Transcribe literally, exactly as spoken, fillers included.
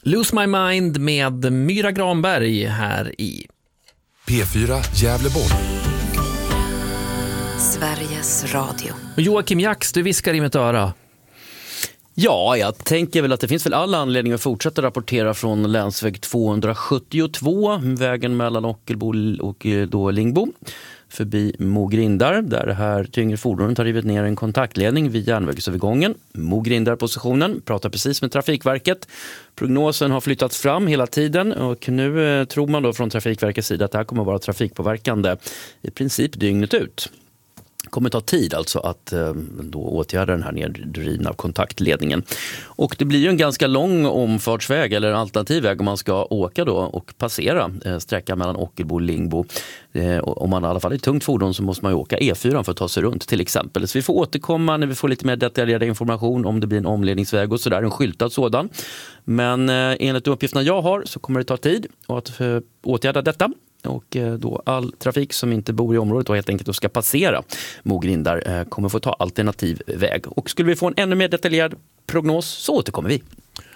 Lose My Mind med Myra Granberg här i P fyra Gävleborg. Sveriges Radio. Joakim Jax, du viskar i mitt öra. Ja, jag tänker väl att det finns väl alla anledningar att fortsätta rapportera från länsväg tvåhundrasjuttiotvå, vägen mellan Ockelbo och då Lingbo, förbi Mogrindar, där det här tyngre fordonet har rivit ner en kontaktledning vid järnvägsövergången. Mogrindar-positionen, pratar precis med Trafikverket. Prognosen har flyttats fram hela tiden och nu eh, tror man då från Trafikverkets sida att det här kommer att vara trafikpåverkande i princip dygnet ut. Det kommer ta tid alltså att eh, då åtgärda den här nedrivna kontaktledningen. Och det blir ju en ganska lång omfartsväg eller alternativväg om man ska åka då och passera eh, sträckan mellan Ockelbo och Lingbo. Eh, om man i alla fall är tungt fordon så måste man ju åka E fyra för att ta sig runt till exempel. Så vi får återkomma när vi får lite mer detaljerad information om det blir en omledningsväg och sådär, en skyltad sådan. Men eh, enligt uppgifterna jag har så kommer det ta tid att eh, åtgärda detta. Och då all trafik som inte bor i området och helt enkelt då ska passera Mogrindar kommer få ta alternativ väg. Och skulle vi få en ännu mer detaljerad prognos så återkommer vi.